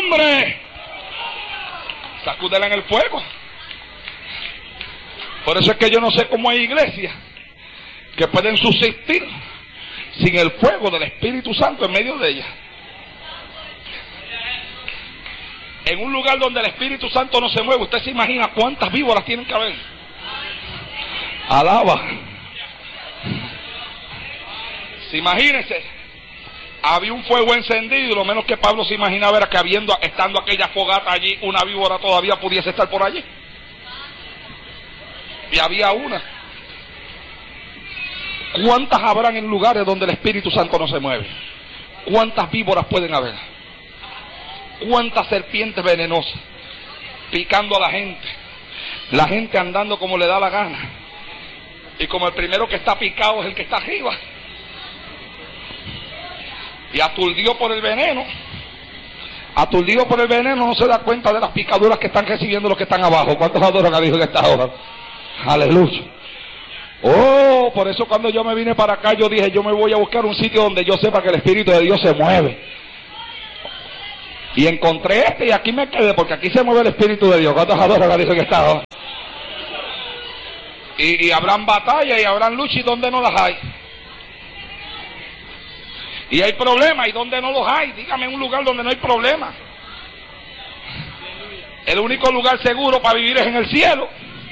nombre. Sacúdela en el fuego. Por eso es que yo no sé cómo hay iglesias que pueden subsistir sin el fuego del Espíritu Santo en medio de ellas. En un lugar donde el Espíritu Santo no se mueve, usted se imagina cuántas víboras tienen que haber. Alaba. Imagínense, había un fuego encendido y lo menos que Pablo se imaginaba era que estando aquella fogata allí, una víbora todavía pudiese estar por allí. Y había una. ¿Cuántas habrán en lugares donde el Espíritu Santo no se mueve? ¿Cuántas víboras pueden haber? ¿Cuántas serpientes venenosas picando a la gente? La gente andando como le da la gana. Y como el primero que está picado es el que está arriba. Y aturdido por el veneno. Aturdido por el veneno no se da cuenta de las picaduras que están recibiendo los que están abajo. ¿Cuántos adoran a Dios en esta hora? Aleluya. Oh, por eso cuando yo me vine para acá yo dije, yo me voy a buscar un sitio donde yo sepa que el Espíritu de Dios se mueve. Y encontré y aquí me quedé porque aquí se mueve el Espíritu de Dios. ¿Cuántos adoran a Dios en esta hora? Y habrán batallas y habrán luchas y donde no las hay. Y hay problemas y donde no los hay. Dígame un lugar donde no hay problemas. El único lugar seguro para vivir es en el cielo.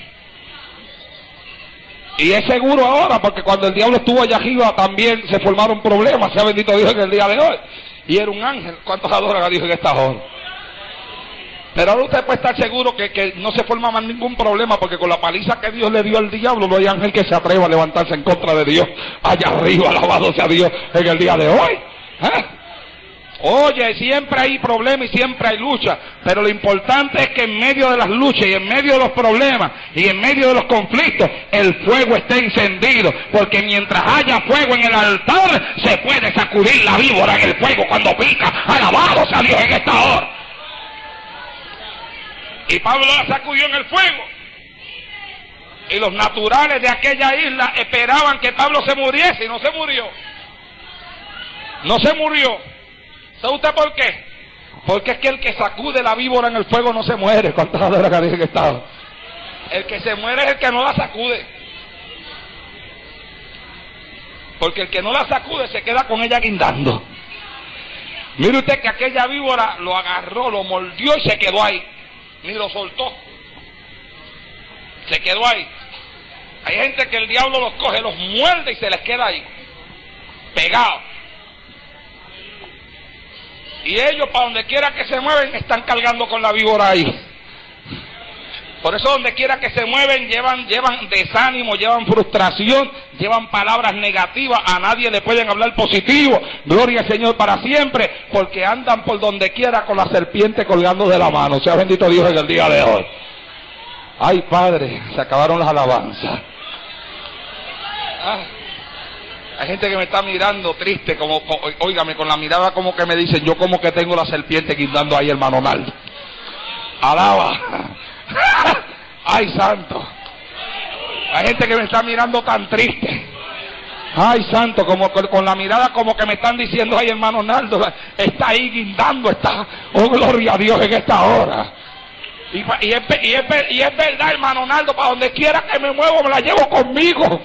Y es seguro ahora porque cuando el diablo estuvo allá arriba también se formaron problemas. Sea bendito Dios en el día de hoy. Y era un ángel. ¿Cuántos adoran a Dios en esta hora? Pero ahora usted puede estar seguro que no se forma más ningún problema porque con la paliza que Dios le dio al diablo no hay ángel que se atreva a levantarse en contra de Dios allá arriba, alabado sea Dios en el día de hoy. ¿Eh? Oye, siempre hay problemas y siempre hay lucha, pero lo importante es que en medio de las luchas y en medio de los problemas y en medio de los conflictos el fuego esté encendido, porque mientras haya fuego en el altar se puede sacudir la víbora en el fuego cuando pica. Alabado sea Dios en esta hora. Y Pablo la sacudió en el fuego. Y los naturales de aquella isla esperaban que Pablo se muriese y no se murió. No se murió. ¿Sabe usted por qué? Porque es que el que sacude la víbora en el fuego no se muere. ¿Cuántas horas que dije que estaba? El que se muere es el que no la sacude. Porque el que no la sacude se queda con ella guindando. Mire usted que aquella víbora lo agarró, lo mordió y se quedó ahí. Ni lo soltó. Se quedó ahí. Hay gente que el diablo los coge, los muerde y se les queda ahí. Pegados. Y ellos, para donde quiera que se mueven, están cargando con la víbora ahí. Por eso donde quiera que se mueven, llevan desánimo, llevan frustración, llevan palabras negativas. A nadie le pueden hablar positivo. Gloria al Señor para siempre, porque andan por donde quiera con la serpiente colgando de la mano. Sea bendito Dios en el día de hoy. Ay, Padre, se acabaron las alabanzas. Hay gente que me está mirando triste, óigame, con la mirada como que me dicen, yo como que tengo la serpiente guindando ahí, hermano Naldo. Alaba. Ay, santo. Hay gente que me está mirando tan triste. Ay, santo, como con la mirada como que me están diciendo, ay, hermano Naldo, está ahí guindando, está, oh, gloria a Dios en esta hora. Y es verdad, hermano Naldo, para donde quiera que me muevo, me la llevo conmigo.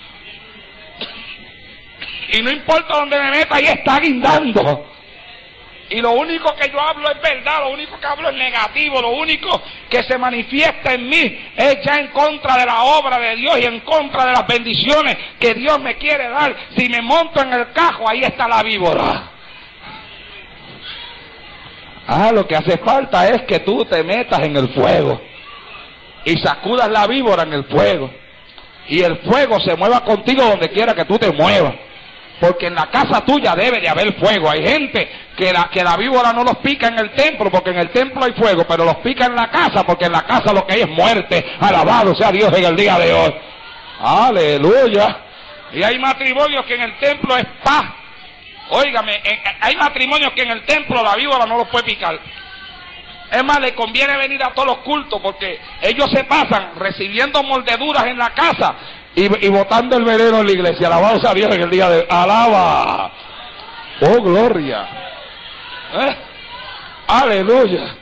Y no importa donde me meta, ahí está guindando. Y lo único que yo hablo es verdad, lo único que hablo es negativo, lo único que se manifiesta en mí es ya en contra de la obra de Dios y en contra de las bendiciones que Dios me quiere dar. Si me monto en el cajo, ahí está la víbora. Lo que hace falta es que tú te metas en el fuego y sacudas la víbora en el fuego. Y el fuego se mueva contigo donde quiera que tú te muevas. Porque en la casa tuya debe de haber fuego. Hay gente que la víbora no los pica en el templo, porque en el templo hay fuego, pero los pica en la casa, porque en la casa lo que hay es muerte. Alabado sea Dios en el día de hoy. Aleluya. Y hay matrimonios que en el templo es paz. Óigame, hay matrimonios que en el templo la víbora no los puede picar. Es más, le conviene venir a todos los cultos, porque ellos se pasan recibiendo mordeduras en la casa y botando el veneno en la iglesia. Alabado sea Dios en el día de hoy. Alaba. Oh, gloria. Aleluya.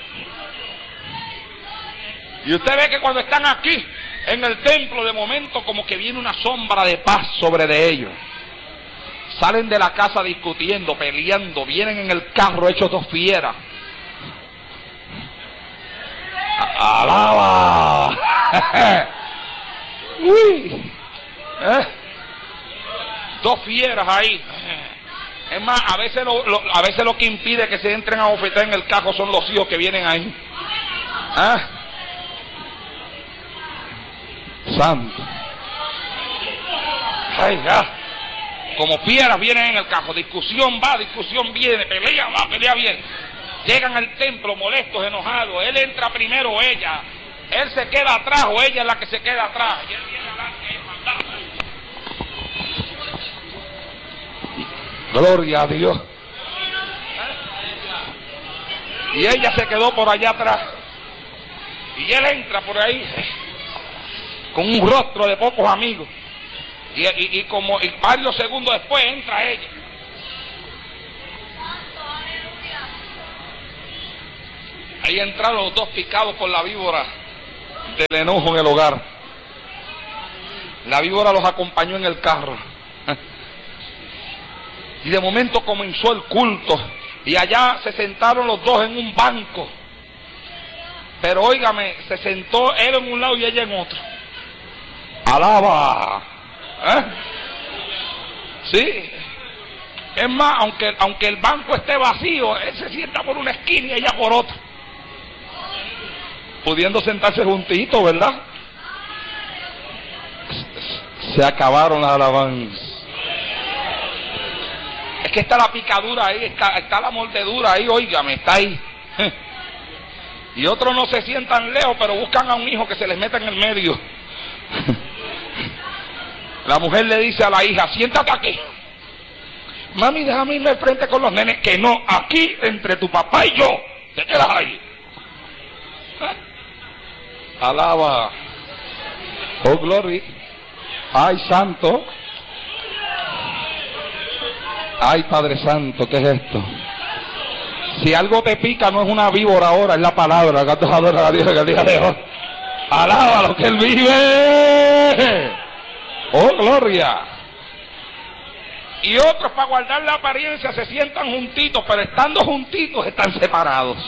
Y usted ve que cuando están aquí en el templo, de momento como que viene una sombra de paz sobre de ellos. Salen de la casa discutiendo, peleando, vienen en el carro hechos dos fieras. ¡Alaba! ¡Uy! Dos fieras ahí. Es más, a veces lo que impide que se entren a bofetar en el carro son los hijos que vienen ahí. ¿Ah? Santo. Ay, ya. Como fieras vienen en el carro. Discusión va, discusión viene. Pelea va, pelea viene. Llegan al templo molestos, enojados. Él entra primero o ella. Él se queda atrás o ella es la que se queda atrás. Y él viene adelante y mandando. Gloria a Dios. Y ella se quedó por allá atrás. Y él entra por ahí con un rostro de pocos amigos. Y varios segundos después entra ella. Ahí entraron los dos picados por la víbora del enojo en el hogar. La víbora los acompañó en el carro. Y de momento comenzó el culto. Y allá se sentaron los dos en un banco. Pero óigame, se sentó él en un lado y ella en otro. ¡Alaba! Sí. Es más, aunque el banco esté vacío, él se sienta por una esquina y ella por otra. Pudiendo sentarse juntitos, ¿verdad? Se acabaron las alabanzas. Es que está la picadura ahí, está la mordedura ahí, óigame, está ahí. Y otros no se sientan lejos, pero buscan a un hijo que se les meta en el medio. La mujer le dice a la hija, siéntate aquí. Mami, déjame irme al frente con los nenes. Que no, aquí entre tu papá y yo. Te quedas ahí. Alaba. Oh, gloria. Ay, santo. Ay, Padre Santo, ¿qué es esto? Si algo te pica, no es una víbora ahora, es la palabra. Gatos adoran a Dios en el día de hoy. Alaba lo que Él vive. Oh, gloria. Y otros, para guardar la apariencia, se sientan juntitos, pero estando juntitos están separados.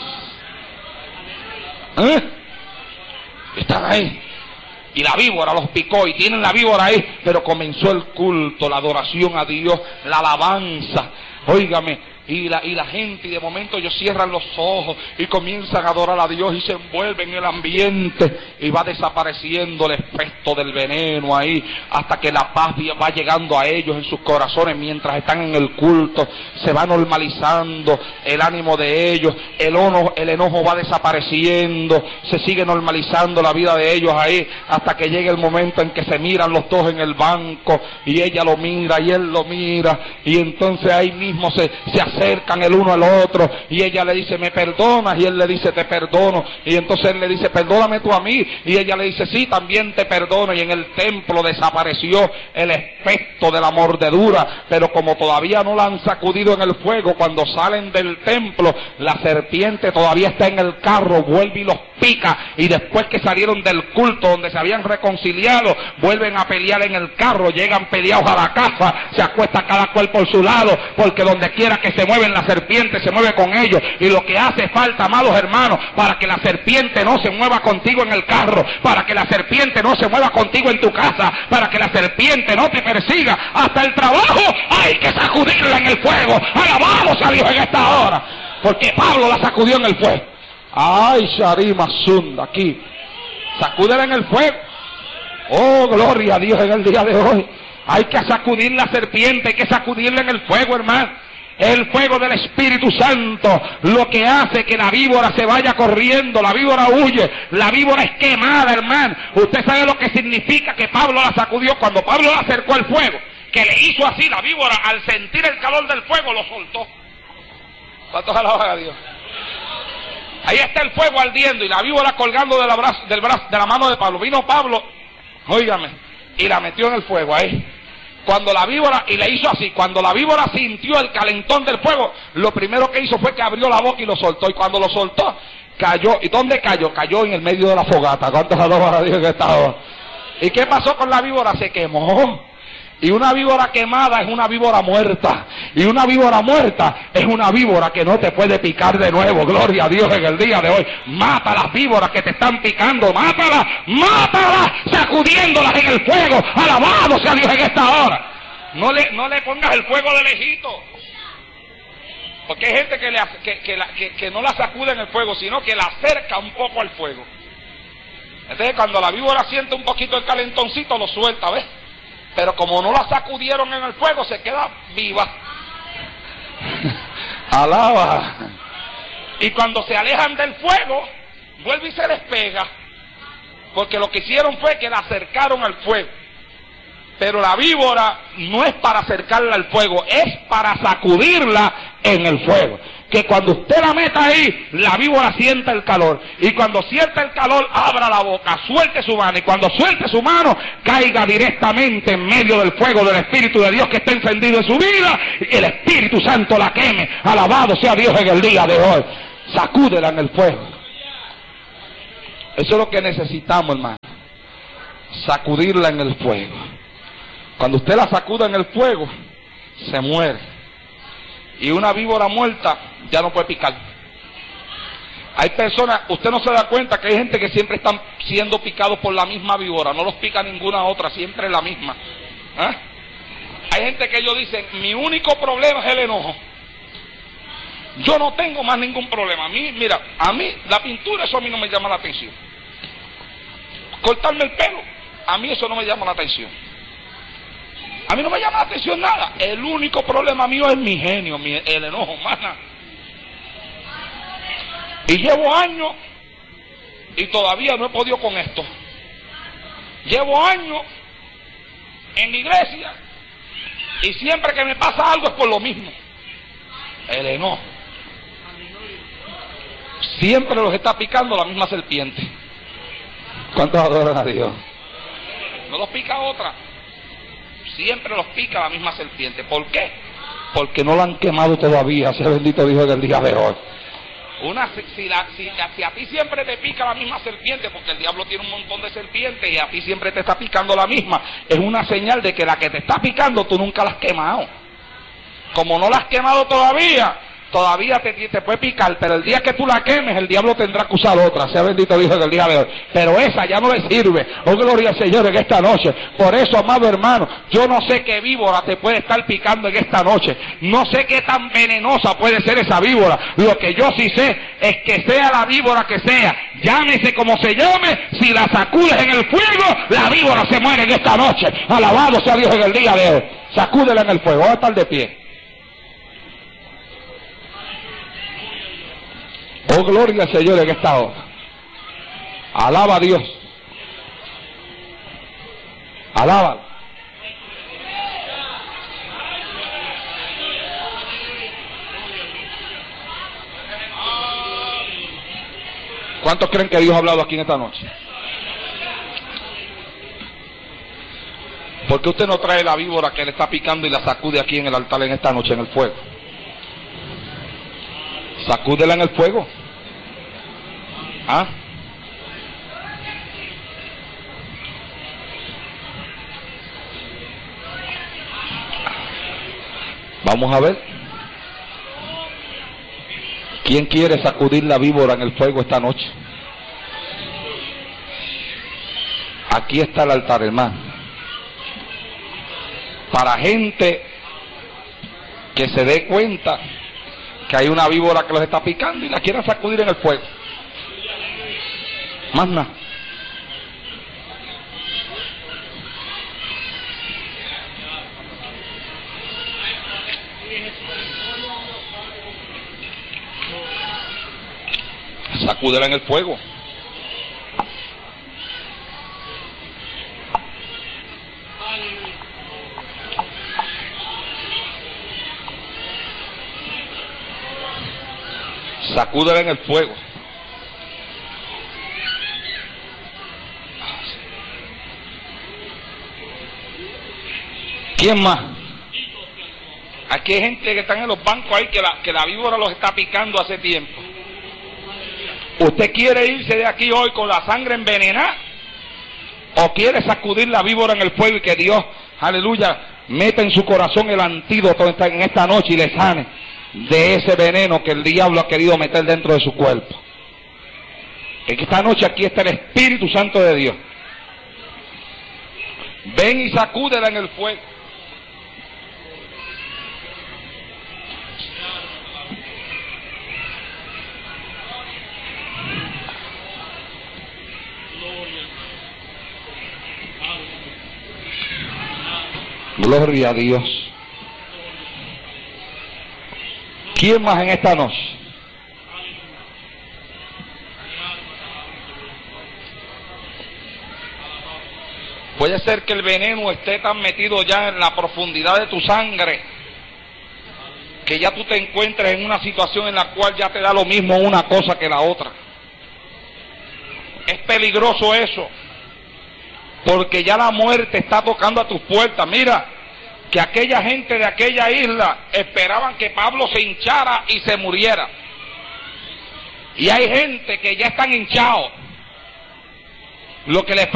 Están ahí. Y la víbora los picó y tienen la víbora ahí, pero comenzó el culto, la adoración a Dios, la alabanza. Óigame. Y la gente, y de momento ellos cierran los ojos y comienzan a adorar a Dios y se envuelven en el ambiente y va desapareciendo el efecto del veneno ahí hasta que la paz va llegando a ellos en sus corazones mientras están en el culto. Se va normalizando el ánimo de ellos, el enojo va desapareciendo, se sigue normalizando la vida de ellos ahí hasta que llegue el momento en que se miran los dos en el banco y ella lo mira y él lo mira y entonces ahí mismo se acercan el uno al otro y ella le dice, ¿me perdonas? Y él le dice, te perdono. Y entonces él le dice, perdóname tú a mí. Y ella le dice, sí, también te perdono. Y en el templo desapareció el efecto de la mordedura, pero como todavía no la han sacudido en el fuego, cuando salen del templo, la serpiente todavía está en el carro, vuelve y los pica, y después que salieron del culto donde se habían reconciliado, vuelven a pelear en el carro, llegan peleados a la casa, se acuesta cada cual por su lado, porque donde quiera que se mueven la serpiente se mueve con ellos, y lo que hace falta, amados hermanos, para que la serpiente no se mueva contigo en el carro, para que la serpiente no se mueva contigo en tu casa, para que la serpiente no te persiga hasta el trabajo, hay que sacudirla en el fuego. Alabamos a Dios en esta hora, porque Pablo la sacudió en el fuego. Ay, Sharima Sunda, aquí. Sacúdela en el fuego. Oh, gloria a Dios en el día de hoy. Hay que sacudir la serpiente, hay que sacudirla en el fuego, hermano. El fuego del Espíritu Santo, lo que hace que la víbora se vaya corriendo, la víbora huye, la víbora es quemada, hermano. Usted sabe lo que significa que Pablo la sacudió cuando Pablo la acercó al fuego, que le hizo así la víbora, al sentir el calor del fuego lo soltó. ¿Cuántos alaban a Dios? Ahí está el fuego ardiendo y la víbora colgando de la mano de Pablo. Vino Pablo, óigame, y la metió en el fuego ahí. Cuando la víbora, y le hizo así, cuando la víbora sintió el calentón del fuego, lo primero que hizo fue que abrió la boca y lo soltó. Y cuando lo soltó, cayó. ¿Y dónde cayó? Cayó en el medio de la fogata. ¿Cuántos alaban a Dios en esta hora? ¿Y qué pasó con la víbora? Se quemó. Y una víbora quemada es una víbora muerta. Y una víbora muerta es una víbora que no te puede picar de nuevo. Gloria a Dios en el día de hoy. Mata las víboras que te están picando. Mátalas, mátalas, sacudiéndolas en el fuego. Alabado sea Dios en esta hora. No le pongas el fuego de lejito. Porque hay gente que no la sacude en el fuego, sino que la acerca un poco al fuego. Entonces cuando la víbora siente un poquito el calentoncito, lo suelta, ¿ves? Pero como no la sacudieron en el fuego, se queda viva. Alaba. Y cuando se alejan del fuego, vuelve y se les pega. Porque lo que hicieron fue que la acercaron al fuego. Pero la víbora no es para acercarla al fuego, es para sacudirla en el fuego. Que cuando usted la meta ahí, la víbora sienta el calor. Y cuando sienta el calor, abra la boca, suelte su mano. Y cuando suelte su mano, caiga directamente en medio del fuego del Espíritu de Dios que está encendido en su vida. Y el Espíritu Santo la queme. Alabado sea Dios en el día de hoy. Sacúdela en el fuego. Eso es lo que necesitamos, hermano. Sacudirla en el fuego. Cuando usted la sacuda en el fuego, se muere. Y una víbora muerta ya no puede picar. Hay personas, usted no se da cuenta que hay gente que siempre están siendo picados por la misma víbora. No los pica ninguna otra, siempre es la misma. ¿Eh? Hay gente que ellos dicen, mi único problema es el enojo. Yo no tengo más ningún problema. A mí la pintura, eso a mí no me llama la atención. Cortarme el pelo, a mí eso no me llama la atención. A mí no me llama la atención nada. El único problema mío es mi genio, el enojo, más nada. Y llevo años y todavía no he podido con esto. Llevo años en la iglesia y siempre que me pasa algo es por lo mismo. El enojo. Siempre los está picando la misma serpiente. ¿Cuántos adoran a Dios? No los pica otra. Siempre los pica la misma serpiente. ¿Por qué? Porque no la han quemado todavía. Sea bendito Dios del día de hoy. Si a ti siempre te pica la misma serpiente, porque el diablo tiene un montón de serpientes y a ti siempre te está picando la misma, es una señal de que la que te está picando tú nunca la has quemado. Como no la has quemado todavía te puede picar, pero el día que tú la quemes, el diablo tendrá que usar otra. Sea bendito Dios del día de hoy. Pero esa ya no le sirve. Oh, gloria al Señor en esta noche. Por eso, amado hermano, yo no sé qué víbora te puede estar picando en esta noche. No sé qué tan venenosa puede ser esa víbora. Lo que yo sí sé es que sea la víbora que sea, llámese como se llame, si la sacudes en el fuego, la víbora se muere en esta noche. Alabado sea Dios en el día de hoy. Sacúdela en el fuego. Vamos a estar de pie. Oh, gloria al Señor en esta hora. Alaba a Dios. Alábalo. ¿Cuántos creen que Dios ha hablado aquí en esta noche? ¿Por qué usted no trae la víbora que le está picando y la sacude aquí en el altar en esta noche en el fuego? Sacúdela en el fuego. ¿Ah? Vamos a ver. ¿Quién quiere sacudir la víbora en el fuego esta noche? Aquí está el altar, hermano. Para gente que se dé cuenta que hay una víbora que los está picando y la quieren sacudir en el fuego. Más nada. Sacúdela en el fuego. Sacúdela en el fuego. ¿Quién más? Aquí hay gente que están en los bancos ahí que la víbora los está picando hace tiempo. ¿Usted quiere irse de aquí hoy con la sangre envenenada? ¿O quiere sacudir la víbora en el fuego y que Dios, aleluya, meta en su corazón el antídoto en esta noche y le sane de ese veneno que el diablo ha querido meter dentro de su cuerpo? En esta noche aquí está el Espíritu Santo de Dios. Ven y sacúdela en el fuego. Gloria a Dios. ¿Quién más en esta noche? Puede ser que el veneno esté tan metido ya en la profundidad de tu sangre que ya tú te encuentres en una situación en la cual ya te da lo mismo una cosa que la otra. Es peligroso eso, porque ya la muerte está tocando a tus puertas. Mira, que aquella gente de aquella isla esperaban que Pablo se hinchara y se muriera. Y hay gente que ya están hinchados. Lo que les